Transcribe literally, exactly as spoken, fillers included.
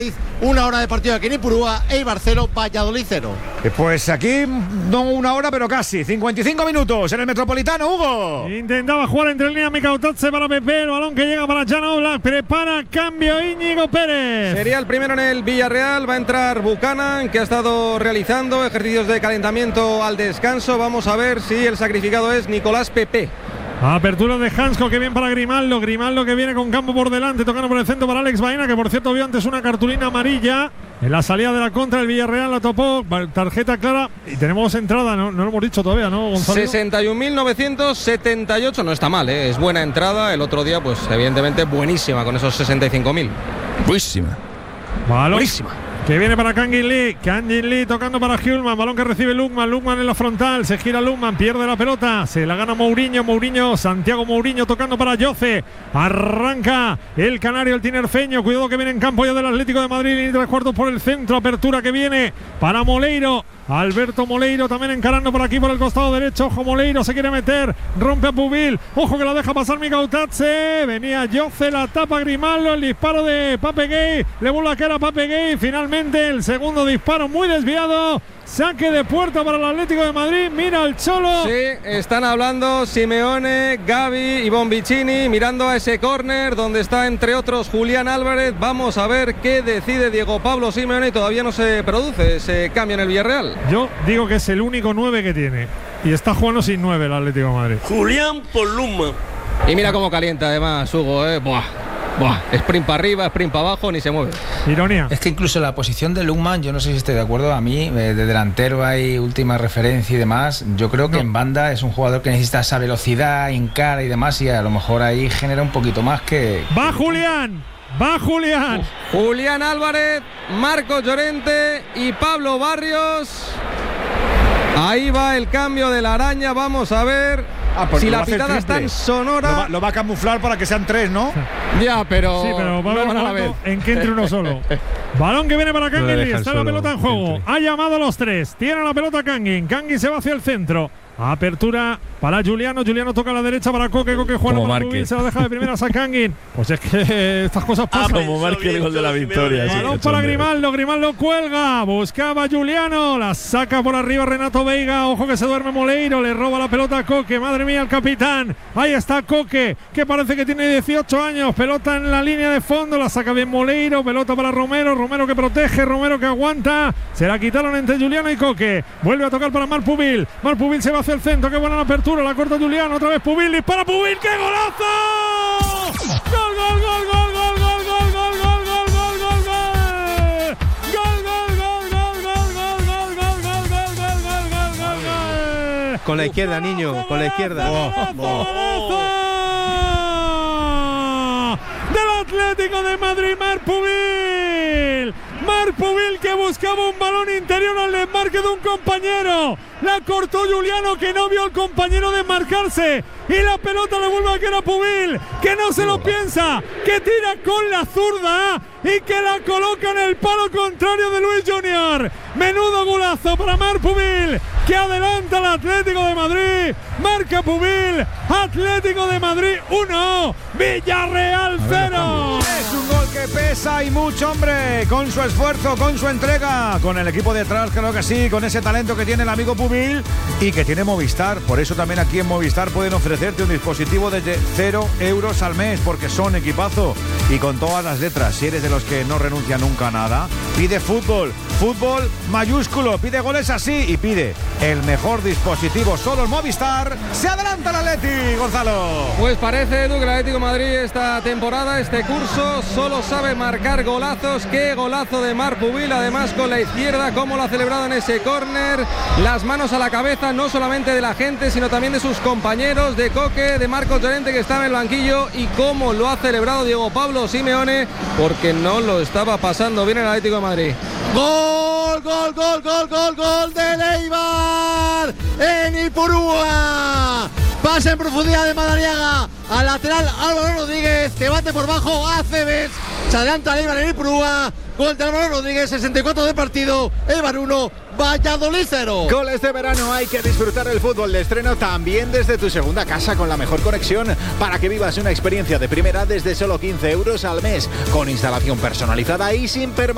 Una hora de partido aquí en Ipurúa, Eibar cero, Valladolid cero. Pues aquí no una hora, pero casi cincuenta y cinco minutos en el Metropolitano, Hugo. Intentaba jugar entre líneas Mikau Tatze para Pepe, el balón que llega para Jan Oblak, prepara cambio Íñigo Pérez. Sería el primero en el Villarreal, va a entrar Buchanan, que ha estado realizando ejercicios de calentamiento al descanso. Vamos a ver si el sacrificado es Nicolás Pepe. Apertura de Hansko, que bien para Grimaldo. Grimaldo que viene con campo por delante, tocando por el centro para Alex Baena, que por cierto vio antes una cartulina amarilla en la salida de la contra. El Villarreal la topó, tarjeta clara. Y tenemos entrada, no, no lo hemos dicho todavía, ¿no, Gonzalo? sesenta y un mil novecientos setenta y ocho, no está mal, ¿eh? Es buena entrada. El otro día, pues evidentemente buenísima con esos sesenta y cinco mil. Buenísima. Balón Buenísima. Que viene para Kangin Lee, Kangin Lee tocando para Hjulman, balón que recibe Lukman, Lukman en la frontal, se gira Lukman, pierde la pelota, se la gana Mourinho, Mourinho, Santiago Mourinho tocando para Jose, arranca el canario, el tinerfeño, cuidado que viene en campo ya del Atlético de Madrid, y tres cuartos por el centro, apertura que viene para Moleiro, Alberto Moleiro también encarando por aquí por el costado derecho, ojo Moleiro, se quiere meter, rompe a Pubil, ojo que la deja pasar Mikau Tatze, venía Jose, la tapa Grimaldo, el disparo de Pape Gay, le vuelve a caer a Pape Gay, finalmente el segundo disparo muy desviado, saque de puerta para el Atlético de Madrid, mira el Cholo. Sí, están hablando Simeone, Gavi y Bonvicini, mirando a ese córner donde está entre otros Julián Álvarez. Vamos a ver qué decide Diego Pablo Simeone, y todavía no se produce ese cambio en el Villarreal. Yo digo que es el único nueve que tiene y está jugando sin nueve el Atlético de Madrid. Julián Poluma. Y mira cómo calienta además Hugo, eh. Buah. Buah, sprint para arriba, sprint para abajo, ni se mueve. Ironía. Es que incluso la posición de Lukman, yo no sé si estoy de acuerdo, a mí, de delantero hay última referencia y demás. Yo creo que no. En banda es un jugador que necesita esa velocidad, encara y demás, y a lo mejor ahí genera un poquito más que... ¡Va Julián! ¡Va Julián! Uf. Julián Álvarez, Marcos Llorente y Pablo Barrios. Ahí va el cambio de la araña, vamos a ver... Ah, pues si la pitada es tan sonora, lo va, lo va a camuflar para que sean tres, ¿no? Ya, pero, sí, pero va a no haber a vez. En que entre uno solo. Balón que viene para Kangin Lee, está la pelota en juego. Ha llamado a los tres, tiene la pelota Kangin. Kangin se va hacia el centro. Apertura para Juliano, Juliano toca a la derecha para Coque, Coque juega para Pubil, se la deja de primeras a Kangin. Pues es que estas cosas pasan. Ah, como marque el gol de la victoria. Balón sí, para Grimaldo, Grimaldo cuelga, buscaba a Juliano, la saca por arriba Renato Veiga, ojo que se duerme Moleiro, le roba la pelota a Coque, madre mía el capitán, ahí está Coque, que parece que tiene dieciocho años, pelota en la línea de fondo, la saca bien Moleiro, pelota para Romero, Romero que protege, Romero que aguanta, se la quitaron entre Juliano y Coque, vuelve a tocar para Marc Pubil, Marc Pubil se va hacia el centro, qué buena la apertura, la corta Juliano, otra vez Pubil, dispara Pubil, ¡qué golazo! ¡Gol, gol, gol, gol, gol, gol, gol, gol, gol, gol, gol, gol, gol! ¡Gol, gol, gol, gol, gol, gol, gol, gol, gol, gol, gol, gol, gol, gol! Con la izquierda, niño, con la izquierda. Del Atlético de Madrid, Marc Pubil. Marc Pubil que buscaba un balón interior al desmarque de un compañero. La cortó Juliano, que no vio al compañero desmarcarse. Y la pelota le vuelve a quedar a Pubil, que no se lo piensa, que tira con la zurda y que la coloca en el palo contrario de Luis Junior. Menudo golazo para Marc Pubil, que adelanta al Atlético de Madrid. Marca Pubil, Atlético de Madrid uno, Villarreal cero. Es un gol que pesa y mucho, hombre, con su esfuerzo, con su entrega, con el equipo detrás, creo que sí, con ese talento que tiene el amigo Pubil y que tiene Movistar. Por eso también aquí en Movistar pueden ofrecerte un dispositivo desde cero euros al mes, porque son equipazo y con todas las letras. Si eres de los que no renuncia nunca a nada, pide fútbol, fútbol mayúsculo, pide goles así y pide el mejor dispositivo solo en Movistar. Se adelanta el Atleti, Gonzalo. Pues parece, Edu, que el Atlético de Madrid esta temporada, este curso, solo sabe marcar golazos. Qué golazo de Marc Pubil, además con la izquierda, cómo lo ha celebrado en ese córner, las manos a la cabeza, no solamente de la gente, sino también de sus compañeros, de Coque, de Marcos Llorente, que está en el banquillo, y cómo lo ha celebrado Diego Pablo Simeone, porque no lo estaba pasando bien el Atlético de Madrid. Gol, gol, gol, gol, gol, gol del Eibar en Ipurúa. Pasa en profundidad de Madariaga al lateral Álvaro Rodríguez, que bate por bajo a Cebes. Se adelanta el Eibar en Ipurúa. Gol de Álvaro Rodríguez, sesenta y cuatro de partido. Eibar uno, Valladolid cero. Con este verano hay que disfrutar el fútbol de estreno también desde tu segunda casa con la mejor conexión para que vivas una experiencia de primera desde solo quince euros al mes, con instalación personalizada y sin permanencia.